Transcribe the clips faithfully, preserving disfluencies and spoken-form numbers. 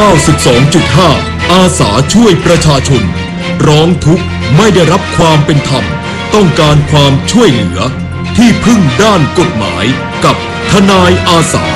เก้าสิบสองจุดห้า อาสาช่วยประชาชนร้องทุกข์ไม่ได้รับความเป็นธรรมต้องการความช่วยเหลือที่พึ่งด้านกฎหมายกับทนายอาสา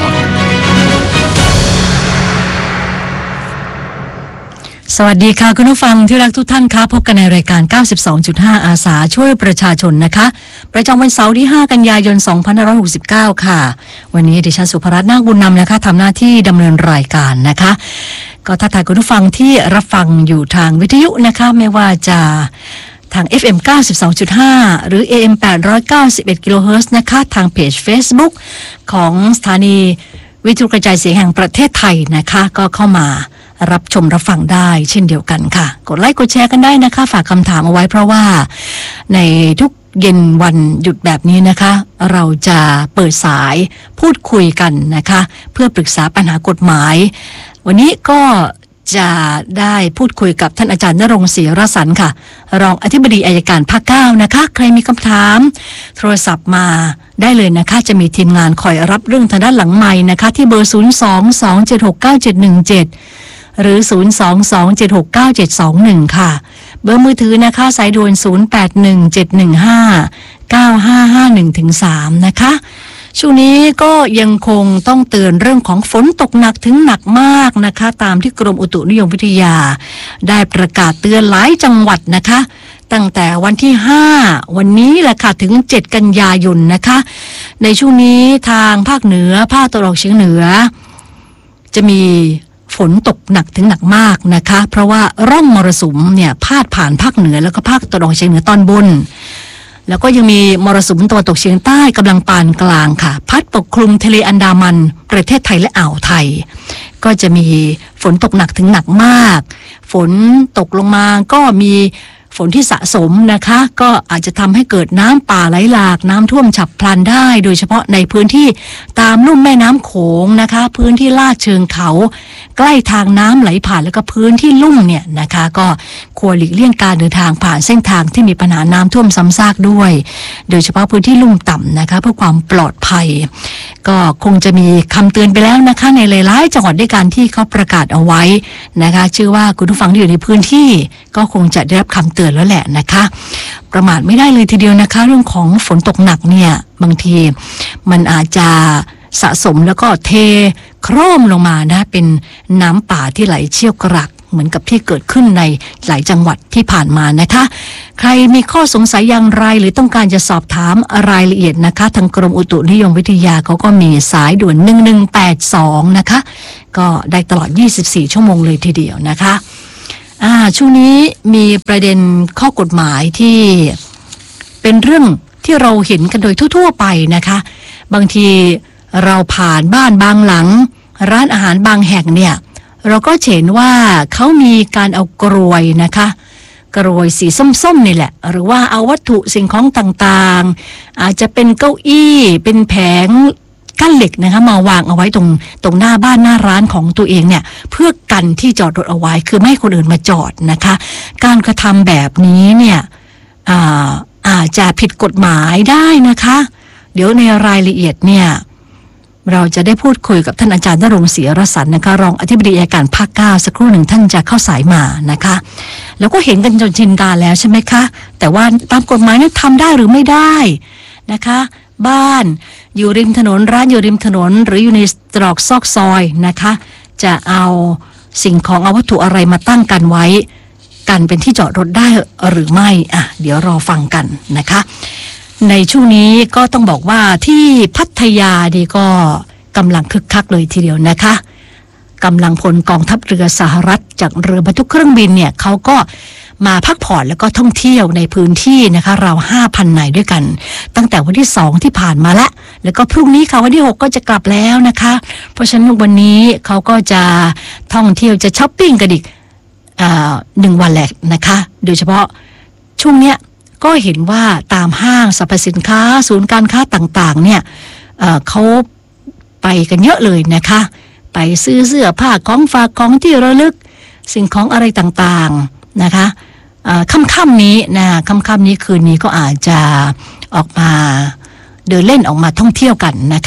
สวัสดีค่ะคุณผู้ฟังที่รักทุกท่านคะพบกันในรายการ เก้าสิบสองจุดห้า อาสาช่วยประชาชนนะคะประจำวันเสาร์ที่ห้ากันยายนสองพันห้าร้อยหกสิบเก้าค่ะวันนี้ดิฉันสุภรัตน์นาคบุญนำนะคะทำหน้าที่ดำเนินรายการนะคะก็ทักทายคุณผู้ฟังที่รับฟังอยู่ทางวิทยุนะคะไม่ว่าจะทาง เอฟ เอ็ม เก้าสิบสองจุดห้า หรือ เอ เอ็ม แปดร้อยเก้าสิบเอ็ด กิโลเฮิรตซ์นะคะทางเพจ Facebook ของสถานีวิทยุกระจายเสียงแห่งประเทศไทยนะคะก็เข้ามารับชมรับฟังได้เช่นเดียวกันค่ะกดไลค์กดแชร์กันได้นะคะฝากคำถามเอาไว้เพราะว่าในทุกเย็นวันหยุดแบบนี้นะคะเราจะเปิดสายพูดคุยกันนะคะเพื่อปรึกษาปัญหากฎหมายวันนี้ก็จะได้พูดคุยกับท่านอาจารย์ณรงค์ศรีรสันต์ค่ะรองอธิบดีอัยการภาคเก้านะคะใครมีคำถามโทรศัพท์มาได้เลยนะคะจะมีทีมงานคอยรับเรื่องทางด้านหลังไมค์นะคะที่เบอร์ศูนย์ สอง สอง เจ็ด หก เก้า เจ็ด หนึ่ง เจ็ดหรือ ศูนย์ สอง สอง เจ็ด หก เก้า เจ็ด สอง หนึ่ง ค่ะเบอร์มือถือนะคะสายด่วน ศูนย์ แปด หนึ่ง เจ็ด หนึ่ง ห้า เก้า ห้า ห้า หนึ่ง ถึง สาม นะคะช่วงนี้ก็ยังคงต้องเตือนเรื่องของฝนตกหนักถึงหนักมากนะคะตามที่กรมอุตุนิยมวิทยาได้ประกาศเตือนหลายจังหวัดนะคะตั้งแต่วันที่ห้าวันนี้แหละค่ะถึงเจ็ดกันยายนนะคะในช่วงนี้ทางภาคเหนือภาคตะวันออกเฉียงเหนือจะมีฝนตกหนักถึงหนักมากนะคะเพราะว่าร่องมรสุมเนี่ยพาดผ่านภาคเหนือแล้วก็ภาคตะวันออกเฉียงเหนือตอนบนแล้วก็ยังมีมรสุมตะวันตกเฉียงใต้กำลังปานกลางค่ะพัดปกคลุมทะเลอันดามันประเทศไทยและอ่าวไทยก็จะมีฝนตกหนักถึงหนักมากฝนตกลงมาก็มีฝนที่สะสมนะคะก็อาจจะทำให้เกิดน้ำป่าไหลหลากน้ำท่วมฉับพลันได้โดยเฉพาะในพื้นที่ตามลุ่มแม่น้ำโขงนะคะพื้นที่ลาดเชิงเขาใกล้ทางน้ำไหลผ่านแล้วก็พื้นที่ลุ่มเนี่ยนะคะก็ควรหลีกเลี่ยงการเดินทางผ่านเส้นทางที่มีปัญหาน้ำท่วมซ้ำซากด้วยโดยเฉพาะพื้นที่ลุ่มต่ำนะคะเพื่อความปลอดภัยก็คงจะมีคำเตือนไปแล้วนะคะในหลายๆจังหวัดด้วยกันที่เขาประกาศเอาไว้นะคะเชื่อว่าคุณผู้ฟังที่อยู่ในพื้นที่ก็คงจะได้รับคำเตือนแล้วแหละนะคะประมาทไม่ได้เลยทีเดียวนะคะเรื่องของฝนตกหนักเนี่ยบางทีมันอาจจะสะสมแล้วก็เทโครมลงมานะเป็นน้ำป่าที่ไหลเชี่ยวกรากเหมือนกับที่เกิดขึ้นในหลายจังหวัดที่ผ่านมานะคะใครมีข้อสงสัยอย่างไรหรือต้องการจะสอบถามรายละเอียดนะคะทางกรมอุตุนิยมวิทยาเขาก็มีสายด่วนหนึ่งหนึ่งแปดสองนะคะก็ได้ตลอดยี่สิบสี่ชั่วโมงเลยทีเดียวนะคะอ่าช่วงนี้มีประเด็นข้อกฎหมายที่เป็นเรื่องที่เราเห็นกันโดยทั่วๆไปนะคะบางทีเราผ่านบ้านบางหลังร้านอาหารบางแห่งเนี่ยเราก็เห็นว่าเขามีการเอากรวยนะคะกรวยสีส้มๆนี่แหละหรือว่าเอาวัตถุสิ่งของต่างๆอาจจะเป็นเก้าอี้เป็นแผงกั้นเหล็กนะคะมาวางเอาไว้ตรงตรงหน้าบ้านหน้าร้านของตัวเองเนี่ยเพื่อกันที่จอดรถเอาไว้คือไม่ให้คนอื่นมาจอดนะคะการกระทำแบบนี้เนี่ยอ่าอาจจะผิดกฎหมายได้นะคะเดี๋ยวในรายละเอียดเนี่ยเราจะได้พูดคุยกับท่านอาจารย์ณรงค์ศรีรสันต์นะคะรองอธิบดีอัยการภาคเก้าสักครู่หนึ่งท่านจะเข้าสายมานะคะแล้วก็เห็นกันจนชินตาแล้วใช่ไหมคะแต่ว่าตามกฎหมายนี่ทำได้หรือไม่ได้นะคะบ้านอยู่ริมถนนร้านอยู่ริมถนนหรืออยู่ในตรอกซอกซอยนะคะจะเอาสิ่งของเอาวัตถุอะไรมาตั้งกันไว้กันเป็นที่จอดรถได้หรือไม่อ่ะเดี๋ยวรอฟังกันนะคะในช่วงนี้ก็ต้องบอกว่าที่พัทยาดีก็กำลังคึกคักเลยทีเดียวนะคะกำลังพลกองทัพเรือสหรัฐจากเรือบรรทุกเครื่องบินเนี่ยเขาก็มาพักผ่อนแล้วก็ท่องเที่ยวในพื้นที่นะคะราว ห้าพัน นายด้วยกันตั้งแต่วันที่สองที่ผ่านมาละแล้วก็พรุ่งนี้ค่ะวันที่หกก็จะกลับแล้วนะคะเพราะฉะนั้นวันนี้เขาก็จะท่องเที่ยวจะช้อปปิ้งกันอีกอ่าหนึ่งวันแหละนะคะโดยเฉพาะช่วงเนี้ยก็เห็นว่าตามห้างสรรพสินค้าศูนย์การค้าต่างๆเนี่ย เอ่อ เขาไปกันเยอะเลยนะคะไปซื้อเสื้อผ้าของฝากของที่ระลึกสิ่งของอะไรต่างๆนะคะค่ำๆนี้นะค่ำๆนี้คืนนี้ก็อาจจะออกมาเดินเล่นออกมาท่องเที่ยวกันนะคะ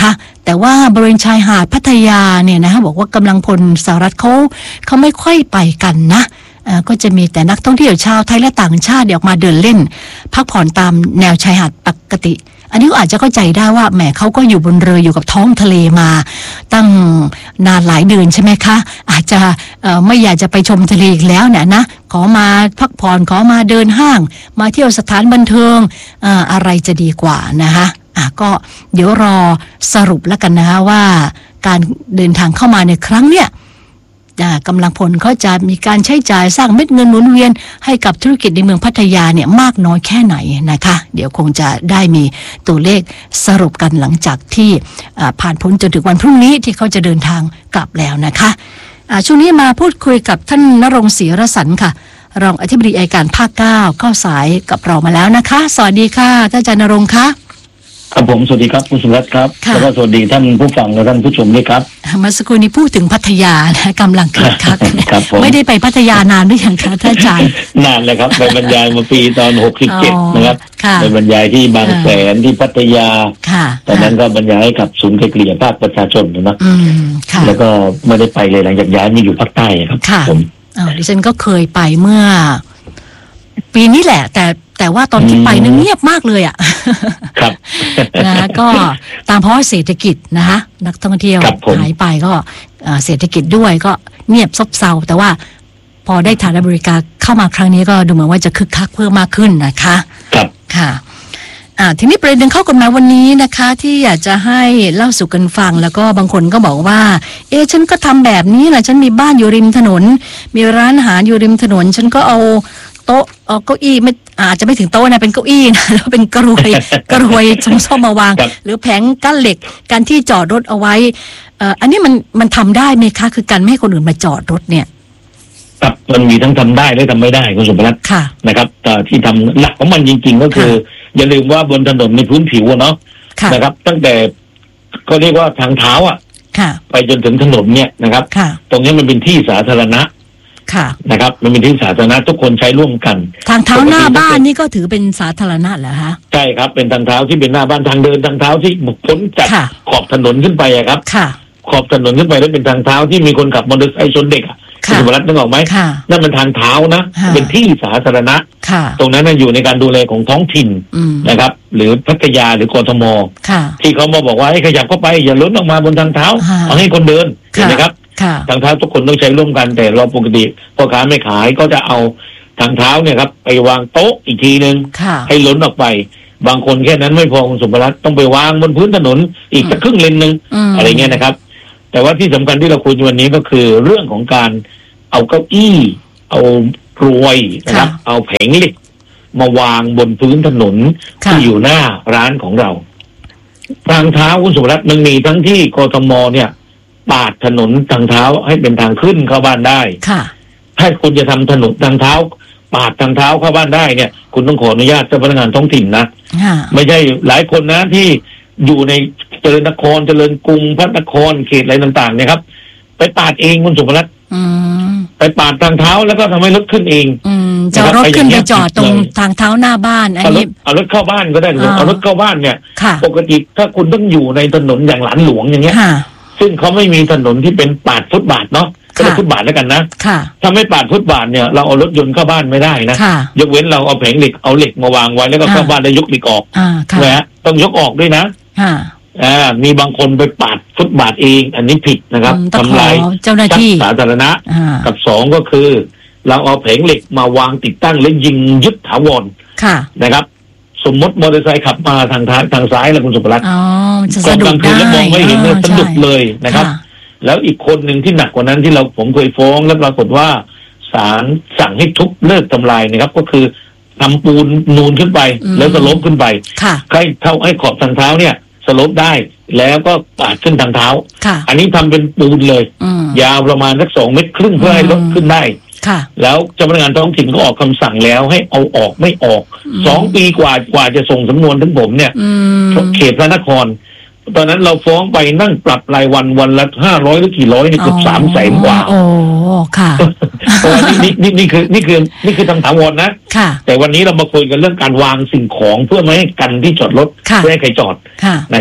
แต่ว่าบริเวณชายหาดพัทยาเนี่ยนะคะบอกว่ากำลังพลสหรัฐเขาเขาไม่ค่อยไปกันนะก็จะมีแต่นักท่องเที่ยวชาวไทยและต่างชาติออกมาเดินเล่นพักผ่อนตามแนวชายหาดปกติอันนี้ก็อาจจะเข้าใจได้ว่าแหมเขาก็อยู่บนเรืออยู่กับท้องทะเลมาตั้งนานหลายเดือนใช่ไหมคะอาจจะไม่อยากจะไปชมทะเลอีกแล้วเนี่ยนะขอมาพักผ่อนขอมาเดินห้างมาเที่ยวสถานบันเทิง อ, อะไรจะดีกว่านะคะอ่ะก็เดี๋ยวรอสรุปแล้วกันนะคะว่าการเดินทางเข้ามาในครั้งเนี้ยกำลังพลเขาจะมีการใช้จ่ายสร้างเม็ดเงินหมุนเวียนให้กับธุรกิจในเมืองพัทยาเนี่ยมากน้อยแค่ไหนนะคะเดี๋ยวคงจะได้มีตัวเลขสรุปกันหลังจากที่ผ่านพ้นจนถึงวันพรุ่งนี้ที่เขาจะเดินทางกลับแล้วนะคะช่วงนี้มาพูดคุยกับท่านณรงค์ศรีรสันต์ค่ะรองอธิบดีอัยการภาคเก้าเข้าสายกับเรามาแล้วนะคะสวัสดีค่ะท่านอาจารย์ณรงค์คะครับผมสวัสดีครับคุณสุรัตน์ครับแล้วก็สวัสดีท่านผู้ฟังและท่านผู้ชมด้วยครับเมื่อสักครู่นี้พูดถึงพัทยานะกำลังคึกคักไม่ได้ไปพัทยานานหรือยังคะท่านอาจารย์นานเลยครับไปบรรยายมาปีตอนหกสิบเจ็ดนะครับไปบรรยายที่บางแสนที่พัทยาตอนนั้นก็บรรยายให้กับศูนย์ไกลเกลี่ยภาคประชาชนนะแล้วก็ไม่ได้ไปเลยหลังจากย้ายมาอยู่ภาคใต้ครับผมอ๋อดิฉันก็เคยไปเมื่อปีนี้แหละแต่แต่ว่าตอนที่ไปนั้นเงียบมากเลยอ่ะครับนะก็ตามเพราะเศรษฐกิจนะคะนักท่องเที่ยวหายไปก็เศรษฐกิจด้วยก็เงียบซบเซาแต่ว่าพอได้ฐานบริการเข้ามาครั้งนี้ก็ดูเหมือนว่าจะคึกคักเพิ่มมากขึ้นนะคะครับค่ะอ่าทีนี้ประเด็นข้อกฎหมายวันนี้นะคะที่อยากจะให้เล่าสู่กันฟังแล้วก็บางคนก็บอกว่าเอ๊ะฉันก็ทำแบบนี้แหละฉันมีบ้านอยู่ริมถนนมีร้านอาหารอยู่ริมถนนฉันก็เอาโต๊ะเอาเก้าอี้ไม่อาจจะไม่ถึงโต๊ะนะเป็นเก้าอี้นะแล้วเป็นกระรวยกระรวยส้มๆมาวางหรือแผงกั้นเหล็กการที่จอดรถเอาไว้เอ่ออันนี้มันมันทำได้ไหมคะคือการไม่ให้คนอื่นมาจอดรถเนี่ยครับมันมีทั้งทำได้และทำไม่ได้คุณสุภรัตน์นะครับแต่ที่ทำหลักของมันจริงๆก็คืออย่าลืมว่าบนถนนในพื้นผิวเนาะนะครับตั้งแต่ก็เรียกว่าทางเท้าอ่ะไปจนถึงถนนเนี่ยนะครับตรงนี้มันเป็นที่สาธารณะนะครับมันเป็นที่สาธารณะทุกคนใช้ร่วมกันทางเท้าหน้าบ้านนี่ก็ถือเป็นสาธารณะเหรอคะใช่ครับเป็นทางเท้าที่เป็นหน้าบ้านทางเดินทางเท้าที่พ้นจากขอบถนนขึ้นไปอะครับขอบถนนขึ้นไปแล้วเป็นทางเท้าที่มีคนขับมอเตอร์ไซค์ชนเด็กอะคุณสมรัตน์นึกออกไหมนั่นมันทางเท้านะเป็นที่สาธารณะตรงนั้นอยู่ในการดูแลของท้องถิ่นนะครับหรือพัทยาหรือกทมที่เขามาบอกว่าให้ขยับเข้าไปอย่าล้นออกมาบนทางเท้าเอาให้คนเดินเห็นไหมครับทางเท้าทุกคนต้องใช้ร่วมกันแต่เราปกติพ่อค้าไม่ขายก็จะเอาทางเท้าเนี่ยครับไปวางโต๊ะอีกทีนึงให้ล้นออกไปบางคนแค่นั้นไม่พอคุณสมรัตน์ต้องไปวางบนพื้นถนนอีกสักครึ่งเลนนึงอะไรเงี้ยนะครับแต่ว่าที่สำคัญที่เราคุยวันนี้ก็คือเรื่องของการเอาเก้าอี้เอากรวยนะครับเอาแผงเหล็กมาวางบนพื้นถนนที่อยู่หน้าร้านของเราทางเท้าคุณสมรัตน์มันมีทั้งที่กทมเนี่ยปาดถนนทางเท้าให้เป็นทางขึ้นเข้าบ้านได้ถ้าคุณจะทำถนนทางเท้าปาดทางเท้าเข้าบ้านได้เนี่ยคุณต้องขออนุญาตเจ้าพนักงานท้องถิ่นนะไม่ใช่หลายคนนะที่อยู่ในเจริญนครเจริญกรุงพระนครเขตอะไรต่างๆเนี่ยครับไปปาดเองคุณสุภรัตน์ไปปาดทางเท้าแล้วก็ทำให้รถขึ้นเองจะรถขึ้นไปจอดตรงทางเท้าหน้าบ้านอันนี้เอารถเข้าบ้านก็ได้หรือเอารถเข้าบ้านเนี่ยปกติถ้าคุณต้องอยู่ในถนนอย่างหลานหลวงอย่างเงี้ยซึ่งเขาไม่มีถนนที่เป็นปาดฟุตบาทเนาะก็เป็นฟุตบาทแล้วกันนะถ้าไม่ปาดฟุตบาทเนี่ยเราเอารถยนต์เข้าบ้านไม่ได้นะยกเว้นเราเอาแผงเหล็กเอาเหล็กมาวางไว้แล้วก็เข้าบ้านแล้วยกเหล็กออกนะฮะต้องยกออกด้วยนะอ่ามีบางคนไปปาดฟุตบาทเองอันนี้ผิดนะครับทำลายเจ้าหน้าที่สาธารณะกับสองก็คือเราเอาแผงเหล็กมาวางติดตั้งและยิงยึดถาวรนะครับสมมติมอเตอร์ไซค์ขับมาทางทางทางซ้ายแล้วคุณสุภรัตน์กลางคืนแล้วมองไม่เห็นเลยสะดุดเลยนะครับแล้วอีกคนหนึ่งที่หนักกว่านั้นที่เราผมเคยฟ้องแล้วปรากฏว่าศาลสั่งให้ทุบเลิกทำลายนะครับก็คือทำปูนนูนขึ้นไปแล้วสโลปขึ้นไปให้เท่าให้ขอบทางเท้าเนี่ยสโลปได้แล้วก็ปาดขึ้นทางเท้าอันนี้ทำเป็นปูนเลยยาวประมาณสักสองเมตรครึ่งเพื่อให้รถขึ้นได้แล้วเจ้าพนักงานท้องถิ่นก็ออกคำสั่งแล้วให้เอาออกไม่ออกสองปีกว่ากว่าจะส่งสำนวนถึงผมเนี่ยเขตพระนครตอนนั้นเราฟ้องไปนั่งปรับรายวันวันละห้าร้อยหรือกี่ร้อยนี่เกือบสามแสนกว่าโอ้ค่ะเพราะว่านี่นี่นี่คือนี่คือนี่คือทางถาวรนะแต่วันนี้เรามาคุยกันเรื่องการวางสิ่งของเพื่อไม่ให้กันที่จอดรถเพื่อให้ใครจอดนะครับ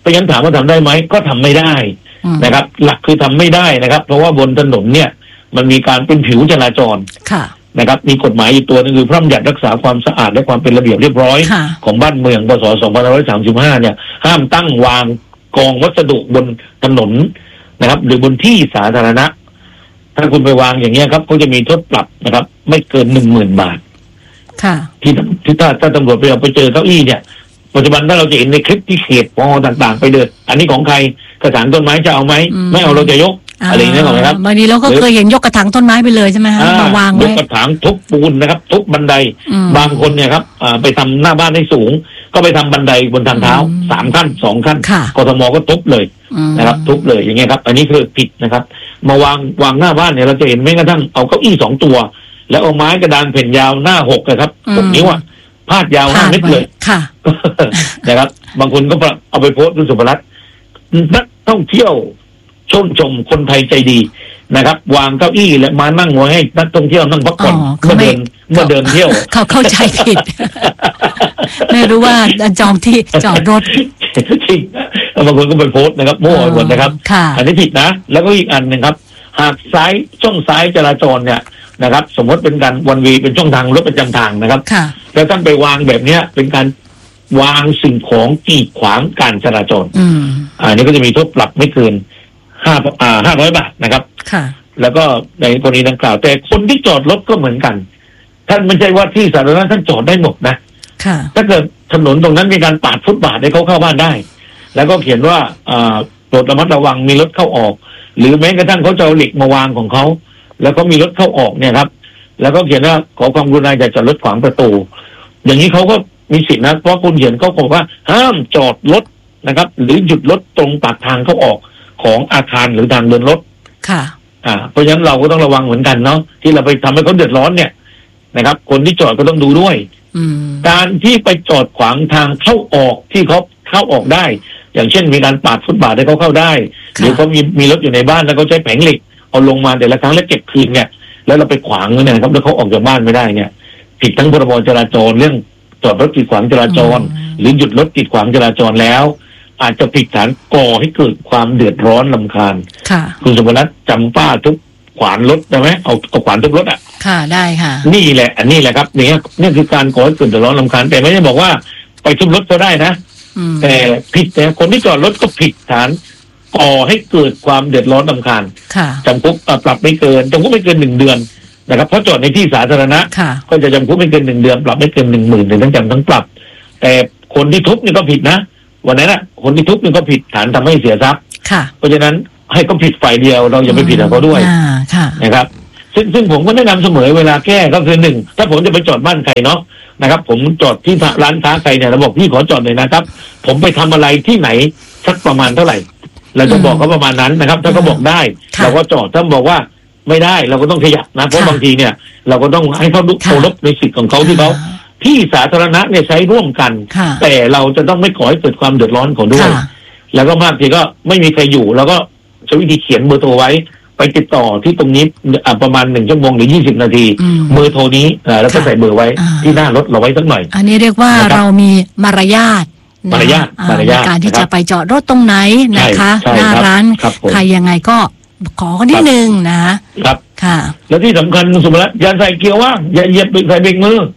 ราะฉะนั้นถามว่าทำได้ไหมก็ทำไม่ได้นะครับ หลักคือทำไม่ได้นะครับเพราะว่าบนถนนเนี่ยมันมีการเป็นผิวจราจรนะครับมีกฎหมายอีกตัวนึงคือพระราชบัญญัติรักษาความสะอาดและความเป็นระเบียบเรียบร้อยของบ้านเมืองพ.ศ. สองพันห้าร้อยสามสิบห้าเนี่ยห้ามตั้งวางกองวัสดุบนถนนนะครับหรือบนที่สาธารณะถ้าคุณไปวางอย่างเงี้ยครับเขาจะมีโทษปรับนะครับไม่เกินหนึ่งหมื่นบาทค่ะที่ที่ถ้าถ้าตำรวจไปเอาไปเจอเก้าอี้เนี่ยปัจจุบันถ้าเราจะเห็นในคลิปที่เขตปอต่างๆไปเดินอันนี้ของใครกระถางต้นไม้จะเอาไหมไม่เอาเราจะยกอะไรอย่างเงี้ยหรอครับบางทีเราก็เคยเห็นยกกระถางต้นไม้ไปเลยใช่ไหมฮะมาวางไว้ยกกระถางทุบปูนนะครับทุบบันไดบางคนเนี่ยครับไปทำหน้าบ้านให้สูงก็ไปทำบันไดบนทางเท้าสามขั้นสองขั้นกทมก็ทุบเลยนะครับทุบเลยอย่างเงี้ยครับอันนี้คือผิดนะครับมาวางวางหน้าบ้านเนี่ยเราจะเห็นแม้กระทั่งเอาเก้าอี้สองตัวแล้วเอาไม้กระดานแผ่นยาวหน้าหกนะครับหกนิ้วอ่ะพาดยาวห้าเมตรเลยค่ะนะครับบางคนก็เอาไปโพสต์คุณสุภรัตน์นักท่องเที่ยวชมชมคนไทยใจดีนะครับวางเก้าอี้และมานั่งไว้ให้นักท่องเที่ยวนั่งพักผ่อนเมื่อเดินเมื่อเดินเที่ยวเขาเข้าใจผิดไม่รู้ว่าจองที่จอดรถจริงบางคนก็ไปโพสต์นะครับโม่หมดนะครับอันนี้ผิดนะแล้วก็อีกอันหนึ่งครับหากซ้ายช่องซ้ายจราจรเนี่ยนะครับสมมติเป็นการวันวีเป็นช่องทางรถประจำทางนะครับแล้วท่านไปวางแบบนี้เป็นการวางสิ่งของกีดขวางการจราจรอันนี้ก็จะมีโทษปรับไม่เกินห้าอ่าห้าร้อยบาทนะครับแล้วก็ในกรณีดังกล่าวแต่คนที่จอดรถก็เหมือนกันท่านไม่ใช่ว่าที่สาธารณะท่านจอดได้หมดนะถ้าเกิดถนนตรงนั้นมีการปาดฟุตบาทให้เขาเข้าบ้านได้แล้วก็เขียนว่าอ่าโปรดระมัดระวังมีรถเข้าออกหรือแม้กระทั่งเขาจะเอาเหล็กมาวางของเขาแล้วก็มีรถเข้าออกเนี่ยครับแล้วก็เขียนว่าขอความกรุณาอย่าจอดรถขวางประตูอย่างนี้เขาก็มีสิทธินะเพราะคุณเขียนเขาบอกว่าห้ามจอดรถนะครับหรือหยุดรถตรงปากทางเข้าออกของอาคารหรือทางเดินรถค่ะอ่าเพราะฉะนั้นเราก็ต้องระวังเหมือนกันเนาะที่เราไปทำให้เขาเดือดร้อนเนี่ยนะครับคนที่จอดก็ต้องดูด้วยการที่ไปจอดขวางทางเข้าออกที่เขาเข้าออกได้อย่างเช่นมีการปาดฟุตบาทให้เขาเข้าได้หรือเขามีมีรถอยู่ในบ้านแล้วเขาใช้แผงเหล็กเอาลงมาแต่ละครั้งแล้วเก็บคืนเนี่ยแล้วเราไปขวางเนี่ยครับแล้วเขาออกจากบ้านไม่ได้เนี่ยผิดทั้งพรบจราจรเรื่องจอดรถกีดขวางจราจรหรือหยุดรถกีดขวางจราจรแล้วอาจจะผิดฐานก่อให้เกิดความเดือดร้อนรำคาญคุณสมรัตน์จำป้าทุกขวานรถได้ไหมเอาเอาขวานทุกรถอ่ะค่ะได้ค่ะนี่แหละอันนี้แหละครับเนี่ยนี่คือการก่อให้เกิดเดือดร้อนรำคาญแต่ไม่ได้บอกว่าไปทุบรถก็ได้นะแต่ผิดแต่คนที่จอดรถก็ผิดฐานก่อให้เกิดความเดือดร้อนรำคาญจำคุกปรับไม่เกินจำคุกไม่เกินหนึ่งเดือนนะครับเพราะจอดในที่สาธารณะก็จะจำคุกไม่เกินหนึ่งเดือนปรับไม่เกินหนึ่งหมื่นหรือทั้งจำทั้งปรับแต่คนที่ทุบนี่ก็ผิดนะวันนั้นน่ะคนที่ทุบนี่ก็ผิดฐานทำให้เสียทรัพย์เพราะฉะนั้นให้เขาผิดฝ่ายเดียวเราอย่าไปผิดกับเขาด้วยนะครับซึ่งซึ่งผมก็แนะนำเสมอเวลาแก้ก็คือหนึ่งถ้าผมจะไปจอดบ้านใครเนาะนะครับผมจอดที่ร้านค้าใครเนี่ยเราบอกพี่ขอจอดเลยนะครับผมไปทำอะไรที่ไหนสักประมาณเท่าไหร่เราจะบอกเขาประมาณนั้นนะครับถ้าเขาบอกได้เราก็จอดถ้าบอกว่าไม่ได้เราก็ต้องขยับนะเพราะบางทีเนี่ยเราก็ต้องให้เขาเคารพในสิทธิ์ของเขาที่เขาที่สาธารณะเนี่ยใช้ร่วมกันแต่เราจะต้องไม่ขอให้เกิดความเดือดร้อนของด้วยแล้วก็มากทีก็ไม่มีใครอยู่แล้วก็ใช้วิธีเขียนเบอร์โทรไว้ไปติดต่อที่ตรงนี้ประมาณหนึ่งชั่วโมงหรือยี่สิบนาทีเบอร์โทรนี้แล้วก็ใส่เบอร์ไว้ที่หน้ารถเราไว้สักหน่อยอันนี้เรียกว่าเรามีมารยาทมารยาทมารยาทการที่จะไปจอดรถตรงไหนนะคะหน้าร้านใครยังไงก็ขอกันนิดนึงนะครับค่ะแล้วที่สำคัญสมมติอย่าใส่เกียร์ว่างอย่าเหยียบใส่เบรกมือ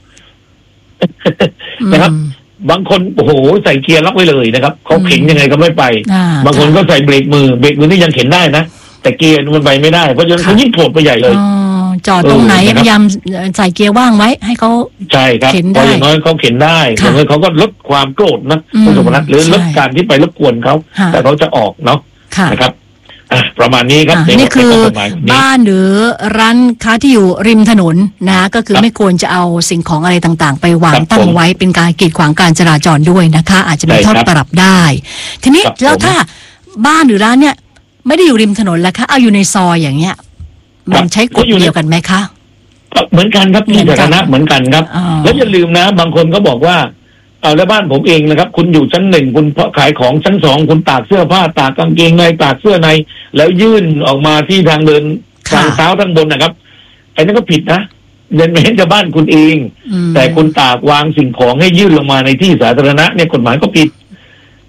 นะครับบางคนโอ้โหใส่เกียร์ล็อกไว้เลยนะครับเขาเข็นยังไงก็ไม่ไปบางคนก็ใส่เบรกมือเบรกมือนี่ยังเข็นได้นะแต่เกียร์มันไปไม่ได้เพราะฉะนั้นเขายิ่งโผล่ไปใหญ่เลยจอดตรงไหนพยายามใส่เกียร์ว่างไว้ให้เขาใช่ครับพออย่างน้อยเขาเข็นได้อย่างน้อยเขาก็ลดความโกรธนะคุณสมนัสหรือลดการที่ไปรบกวนเขาแต่เขาจะออกเนาะนะครับประมาณนี้ครับนี่คือบ้านหรือร้านค้าที่อยู่ริมถนนนะก็คือไม่ควรจะเอาสิ่งของอะไรต่างๆไปวางตั้งไว้เป็นการกีดขวางการจราจรด้วยนะคะอาจจะมีโทษปรับได้ทีนี้แล้วถ้าบ้านหรือร้านเนี่ยไม่ได้อยู่ริมถนนแล้วคะเอาอยู่ในซอยอย่างเงี้ยมันใช้กฎเดียวกันไหมคะเหมือนกันครับที่สาธารณะเหมือนกันครับแล้วอย่าลืมนะบางคนก็บอกว่าเอาแล้วบ้านผมเองนะครับคุณอยู่ชั้นหนึ่งคุณขายของชั้นสองคุณตากเสื้อผ้าตากกางเกงในตากเสื้อในแล้วยื่นออกมาที่ทางเดินทางเท้าทั้งบนนะครับไอ้นั่นก็ผิดนะเดินไม่เห็นจะบ้านคุณเองแต่คุณตากวางสิ่งของให้ยื่นลงมาในที่สาธารณะเนี่ยกฎหมายก็ผิด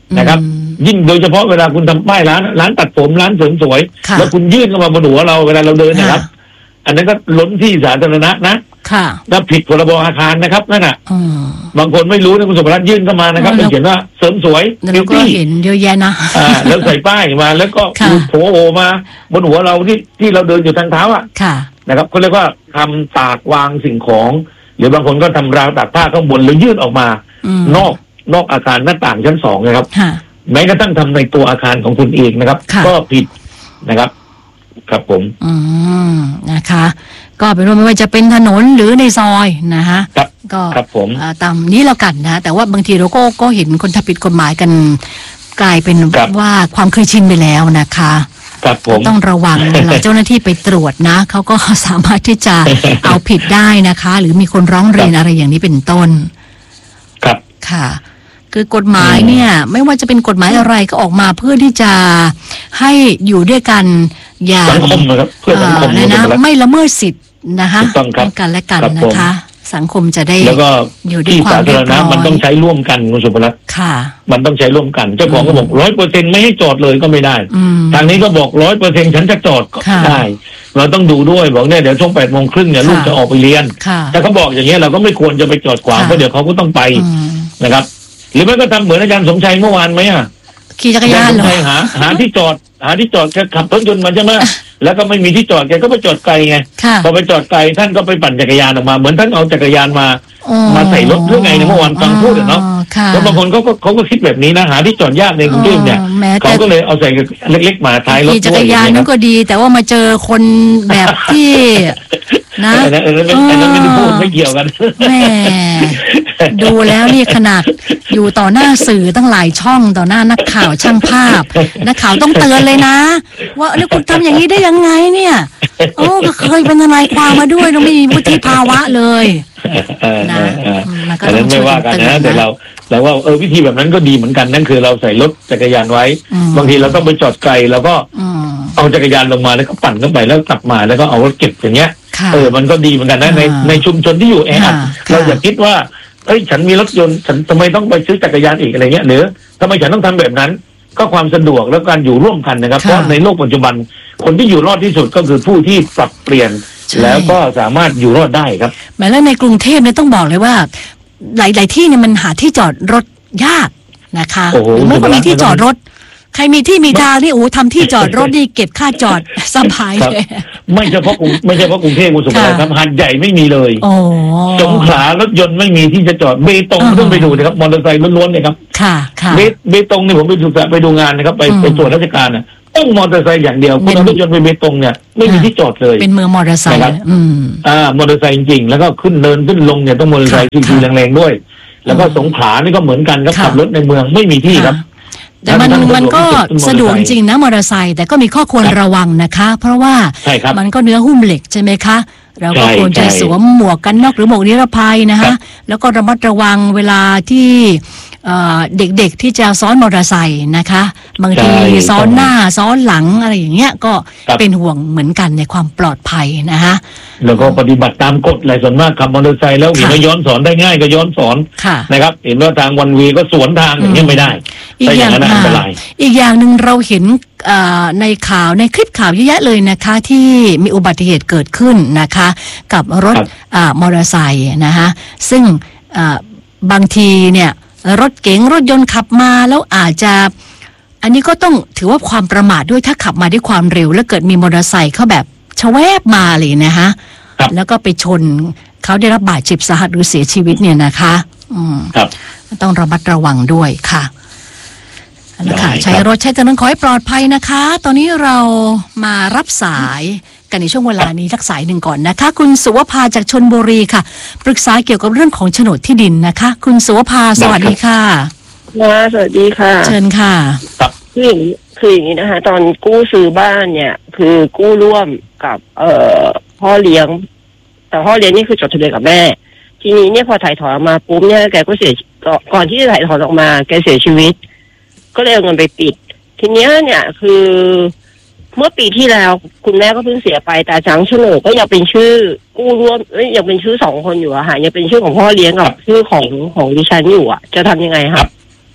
นะครับยิ่งโดยเฉพาะเวลาคุณทำป้ายร้านร้านตัดผมร้านเสริมสวยแล้วคุณยื่นเข้ามาบนหัวเราเวลาเราเดินนะครับอันนั้นก็ล้นที่สาธารณะนะถ้าผิดพรบอาคารนะครับนั่นน่ะบางคนไม่รู้นะคุณสุภรัตน์ยื่นเข้ามานะครับเขียนว่าเสริมสวยเราก็เห็นเยอะแยะนะแล้วใส่ป้ายมาแล้วก็โผล่โอมาบนหัวเราที่ที่เราเดินอยู่ทางเท้าอ่ะนะครับเขาเรียกว่าทำตากวางสิ่งของหรือบางคนก็ทำราวตากผ้าข้างบนแล้วยื่นออกมานอกนอกอาคารหน้าต่างชั้นสองนะครับแม้กระทั่งทำในตัวอาคารของคุณเองนะครับก็ผิดนะครับครับผมอืมนะคะก็เป็นว่าไม่ว่าจะเป็นถนนหรือในซอยนะคะก็ครับผมตามนี้แล้วกันนะแต่ว่าบางทีเราก็ก็เห็นคนทำผิดกฎหมายกันกลายเป็นว่าความเคยชินไปแล้วนะคะต้องระวังเวลาเจ้าหน้าที่ไปตรวจนะเขาก็สามารถที่จะเอาผิดได้นะคะหรือมีคนร้องเรียนอะไรอย่างนี้เป็นต้นครับค่ะคือกฎหมายเนี่ยไม่ว่าจะเป็นกฎหมายอะไรก็ออกมาเพื่อที่จะให้อยู่ด้วยกันอย่างสังคมนะครับเพื่อสังคมนะไม่ละเมิดสิทธิ์นะคะกันและกันนะคะสังคมจะได้แล้วก็ที่สาธารณะมันต้องใช้ร่วมกันคุณสุภรัตน์ค่ะมันต้องใช้ร่วมกันเจ้าของก็บอกร้อยเปอร์เซ็นต์ไม่ให้จอดเลยก็ไม่ได้ทางนี้ก็บอกร้อยเปอร์เซ็นต์ฉันจะจอดก็ได้เราต้องดูด้วยบอกเนี่ยเดี๋ยวช่วงแปดโมงครึ่งเนี่ยลูกจะออกไปเรียนถ้าเขาบอกอย่างเงี้ยเราก็ไม่ควรจะไปจอดขวางเพราะเดี๋ยวเขาก็ต้องไปนะครับหรือไม่ก็ทำเหมือนอาจารย์สมชัยเมื่อวานไหมอ่ะขี่จักรยานเหรอหาหาที่จอดหาที่จอดแกขับรถยนต์มาใช่ไหมแล้วก็ไม่มีที่จอดแกก็ไปจอดไกลไงพอไปจอดไกลท่านก็ไปปั่นจักรยานออกมาเหมือนท่านเอาจักรยานมามาใส่รถเรื่องไงในเมื่อวานฟังพูดเนาะแล้วบางคนเขาก็เขาก็คิดแบบนี้นะหาที่จอดยากในกรุงเทพเนี่ยเขาก็เลยเอาใส่เล็กๆมาท้ายรถขี่จักรยานนั่นก็ดีแต่ว่ามาเจอคนแบบที่นะอันนั้นอันนั้นไม่ได้พูดไม่เกี่ยวกันแม่ดูแล้วนี่ขนาดอยู่ต่อหน้าสื่อตั้งหลายช่องต่อหน้านักข่าวช่างภาพนักข่าวต้องเตือนเลยนะว่าเนี่ยคุณทำอย่างนี้ได้ยังไงเนี่ยโอ้ก็เคยเป็นทนายความมาด้วยเราไม่มีวุฒิภาวะเลยนะอันนั้นไม่ว่ากันนะแต่เราเราว่าเออวิธีแบบนั้นก็ดีเหมือนกันนั่นคือเราใส่รถจักรยานไว้บางทีเราต้องไปจอดไกลแล้วก็เอาจักรยานลงมาแล้วก็ปั่นเข้าไปแล้วกลับมาแล้วก็เอารถเก็บอย่างเงี้ยเออมันก็ดีเหมือนกันนะในในชุมชนที่อยู่แออัดเราอย่าคิดว่าเอ้ยฉันมีรถยนต์ฉันทำไมต้องไปซื้อจักรยานอีกอะไรเงี้ยหรือทำไมฉันต้องทำแบบนั้นก็ความสะดวกและการอยู่ร่วมกันนะครับเพราะในโลกปัจจุบันคนที่อยู่รอดที่สุดก็คือผู้ที่ปรับเปลี่ยนแล้วก็สามารถอยู่รอดได้ครับแม้แล้วในกรุงเทพเนี่ยต้องบอกเลยว่าหลายๆที่เนี่ยมันหาที่จอดรถยากนะคะเมื่อมีที่จอดรถใครมีที่มีทางนี่โอ้ทำที่จอดรถนี่เก็บค่าจอดสบายเลยไม่เฉพาะไม่ใช่เพราะกรุงเทพคุณสุภาพครับหาดใหญ่ไม่มีเลยสงขลารถยนต์ไม่มีที่จะจอดเบตงต้องไปดูนะครับมอเตอร์ไซค์ล้วนๆเลยครับเบเบตงเนี่ยผมไปดูไปดูงานนะครับไปไปตรวจราชการน่ะต้องมอเตอร์ไซค์อย่างเดียวคุณเอารถยนต์ไปเบตงเนี่ยไม่มีที่จอดเลยเป็นเมืองมอเตอร์ไซค์อืมอ่ามอเตอร์ไซค์จริงๆแล้วก็ขึ้นเดินขึ้นลงเนี่ยต้องมอเตอร์ไซค์ทีๆแรงๆด้วยแล้วก็สงขลานี่ก็เหมือนกันครับขับรถในเมืองไม่มีที่ครับแต่มันมันก็สะดวกจริงนะมอเตอร์ไซค์แต่ก็มีข้อควรระวังนะคะเพราะว่ามันก็เนื้อหุ้มเหล็กใช่ไหมคะเราก็ควรจะสวมหมวกกันน็อกหรือหมวกนิรภัยนะคะแล้วก็ระมัดระวังเวลาที่เด็กๆที่จะซ้อนมอเตอร์ไซค์นะคะบางทีซ้อนหน้าซ้อนหลังอะไรอย่างเงี้ยก็เป็นห่วงเหมือนกันในความปลอดภัยนะคะแล้วก็ปฏิบัติตามกฎหลายส่วนมากขับมอเตอร์ไซค์แล้วเห็นว่าย้อนสอนได้ง่ายก็ย้อนสอนนะครับเห็นว่าทางวันวีก็สวนทางอย่างนี้ไม่ได้อีกอย่างนึงอีกอย่างหนึ่งเราเห็นในข่าวในคลิปข่าวเยอะแยะเลยนะคะที่มีอุบัติเหตุเกิดขึ้นนะคะกับรถมอเตอร์ไซค์นะคะซึ่งบางทีเนี่ยรถเก๋งรถยนต์ขับมาแล้วอาจจะอันนี้ก็ต้องถือว่าความประมาทด้วยถ้าขับมาด้วยความเร็วแล้วเกิดมีมอเตอร์ไซค์เขาแบบชะแวบมาเลยนะคะแล้วก็ไปชนเขาได้รับบาดเจ็บสาหัสหรือเสียชีวิตเนี่ยนะคะอืมต้องระมัดระวังด้วยค่ะนะคะใช้รถใช้ถนนขอให้ปลอดภัยนะคะตอนนี้เรามารับสายกันในช่วงเวลานี้สักสายหนึ่งก่อนนะคะคุณสุวภาจากชลบุรีค่ะปรึกษาเกี่ยวกับเรื่องของโฉนดที่ดินนะคะคุณสุวภาสวัสดีค่ะค่ะสวัสดีค่ะเชิญค่ะคืออย่างนี้คืออย่างนี้นะคะตอนกู้ซื้อบ้านเนี่ยคือกู้ร่วมกับเอ่อพ่อเลี้ยงแต่พ่อเลี้ยงนี่คือจดทะเบียนกับแม่ทีนี้เนี่ยพอถ่ายถอนออกมาปุ๊บเนี่ยแกก็เสียก่อนที่จะถ่ายถอนออกมาแกเสียชีวิตก็เลยเอาเงินไปปิดทีเนี้ยเนี่ยคือเมื่อปีที่แล้วคุณแม่ก็เพิ่งเสียไปแต่จังโฉนดก็ยังเป็นชื่อกู้ร่วมเอ้ยยังเป็นชื่อสองคนอยู่อะค่ะยังเป็นชื่อของพ่อเลี้ยงกับชื่อของของดิฉันอยู่อะจะทำยังไงครับ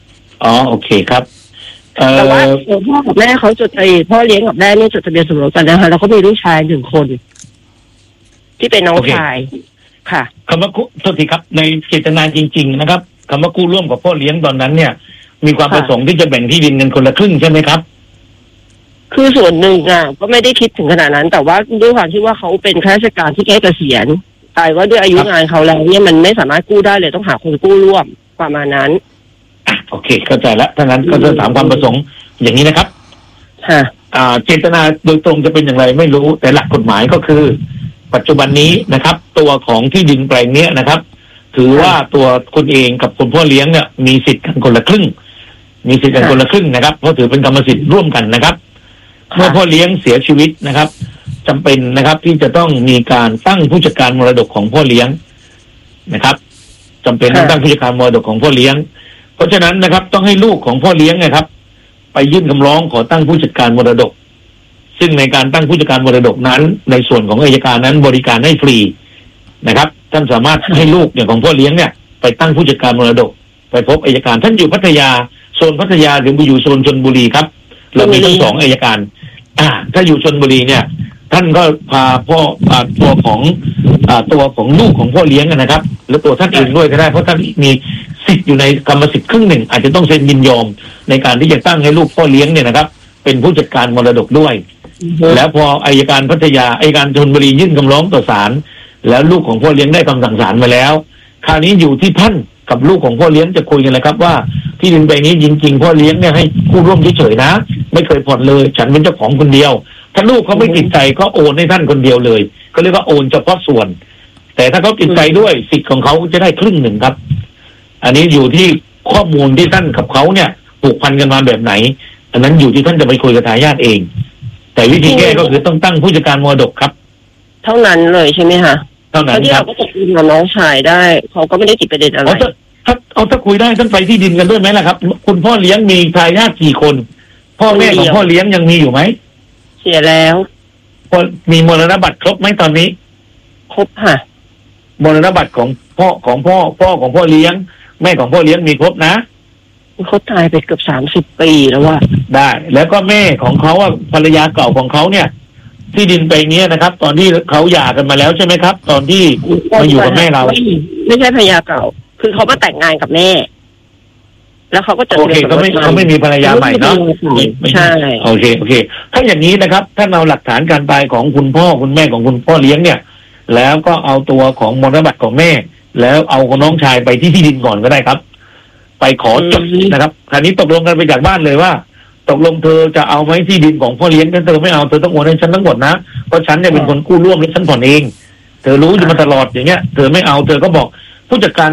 อ๋อโอเคครับแต่ว่าพ่อกับแม่เขาจดไอ้พ่อเลี้ยงกับแม่เนี่ยจดทะเบียนสมรสกันนะคะแล้วก็มีลูกชายหนึ่งคนที่เป็นน้องชายค่ะคำว่ากู้โทษทีครับในเจตนาจริงๆนะครับคำว่ากู้ร่วมกับพ่อเลี้ยงตอนนั้นเนี่ยมีความประสงค์ที่จะแบ่งที่ดินกันคนละครึ่งใช่ไหมครับคือส่วนหนึ่งอ่ะก็ไม่ได้คิดถึงขนาดนั้นแต่ว่าด้วยความที่ว่าเขาเป็นข้าราชการที่ใกล้เกษียณแต่ว่าด้วยอายุงานเขาแล้วเนี่ยมันไม่สามารถกู้ได้เลยต้องหาคนกู้ร่วมประมาณนั้นโอเคเข้าใจแล้วถ้างั้นก็จะถามความประสงค์อย่างนี้นะครับค่ะอ่าเจตนาโดยตรงจะเป็นอย่างไรไม่รู้แต่หลักกฎหมายก็คือปัจจุบันนี้นะครับตัวของที่ดินแปลงนี้นะครับถือว่าตัวคุณเองกับคุณพ่อเลี้ยงเนี่ยมีสิทธิ์กันคนละครึ่งมีสิทธิ์กันคนละครึ่งนะครับเพราะถือเป็นกรรมสิทธิ์ร่วมกันนะครับเมื่อพ่อเลี้ยงเสียชีวิตนะครับจำเป็นนะครับที่จะต้องมีการตั้งผู้จัดการมรดกของพ่อเลี้ยงนะครับจำเป็นต้องตั้งผู้จัดการมรดกของพ่อเลี้ยงเพราะฉะนั้นนะครับต้องให้ลูกของพ่อเลี้ยงนะครับไปยื่นคำร้องขอตั้งผู้จัดการมรดกซึ่งในการตั้งผู้จัดการมรดกนั้นในส่วนของอัยการนั้นบริการให้ฟรีนะครับท่านสามารถให้ลูกเนี่ยของพ่อเลี้ยงเนี่ยไปตั้งผู้จัดการมรดกไปพบอัยการท่านอยู่พัทยาโซนพัทยาหรืออยู่โซนชลบุรีครับเรามีทั้งสองอัยการอ่าถ้าอยู่ชลบุรีเนี่ยท่านก็พาพ่ออ่าตัวของอ่าตัวของลูกของพ่อเลี้ยงนะครับแล้วตัวท่านเองด้วยก็ได้เพราะท่านมีสิทธิ์อยู่ในกรรมสิทธิ์ครึ่งหนึ่งอาจจะต้องเซ็นยินยอมในการที่จะตั้งให้ลูกพ่อเลี้ยงเนี่ยนะครับเป็นผู้จัดการมรดกด้วยแล้วพออัยการพัทยาอัยการชลบุรียื่นคำร้องต่อศาลแล้วลูกของพ่อเลี้ยงได้คำสั่งศาลมาแล้วคราวนี้อยู่ที่ท่านกับลูกของพ่อเลี้ยงจะคุยกันเลยครับว่าที่ดินแปลงนี้จริงๆพ่อเลี้ยงเนี่ยให้ผู้ร่วมเฉยๆนะไม่เคยผ่อนเลยฉันเป็นเจ้าของคนเดียวถ้าลูกเขาไม่ติดใจก็โอนให้ท่านคนเดียวเลยก็เรียกว่าโอนเฉพาะส่วนแต่ถ้าเขาติดใจด้วยสิทธิ์ของเขาจะได้ครึ่งหนึ่งครับอันนี้อยู่ที่ข้อมูลที่ท่านกับเขาเนี่ยผูกพันกันมาแบบไหนอันนั้นอยู่ที่ท่านจะไปคุยกับทายาทเองแต่วิธีแก้ก็คือต้องตั้งผู้จัดการมรดกครับเท่านั้นเลยใช่ไหมคะเท่านั้นครับเขาก็จะคุยกับน้องชายได้เขาก็ไม่ได้ติดประเด็นอะไรถ้าเอาถ้าคุยได้ท่านไปที่ดินกันด้วยไหมล่ะครับคุณพ่อเลี้ยงมีทายาทกี่คนพ่อแม่ของพ่อเลี้ยงยังมีอยู่ไหมเสียแล้วมีมรณบัตรครบไหมตอนนี้ครบค่ะมรณบัตรของพ่อของพ่อพ่อของพ่อเลี้ยงแม่ของพ่อเลี้ยงมีครบนะเขาตายไปเกือบสามสิบปีแล้วว่าได้แล้วก็แม่ของเขาว่าภรรยาเก่าของเขาเนี่ยที่ดินไปเนี้ยนะครับตอนที่เขาหย่ากันมาแล้วใช่ไหมครับตอนที่มาอยู่กับแม่เราไม่ใช่ภรรยาเก่าคือเขามาแต่งงานกับแม่แล้วเขาก็จะโอเคเขาไม่เขาไม่มีภรรยาใหม่เนาะใช่โอเคโอเคถ้าอย่างนี้นะครับถ้าเราหลักฐานการตายของคุณพ่อคุณแม่ของคุณพ่อเลี้ยงเนี่ยแล้วก็เอาตัวของมรณบัตรของแม่แล้วเอาของน้องชายไปที่ที่ดินก่อนก็ได้ครับไปขอจดนะครับคราวนี้ตกลงกันไปจากบ้านเลยว่าตกลงเธอจะเอาไหมที่ดินของพ่อเลี้ยงถ้าเธอไม่เอาเธอต้องโอนให้ฉันทั้งหมดนะเพราะฉันเนี่ยเป็นคนกู้ร่วมและฉันผ่อนเองเธอรู้อยู่มาตลอดอย่างเงี้ยเธอไม่เอาเธอก็บอกผู้จัดการ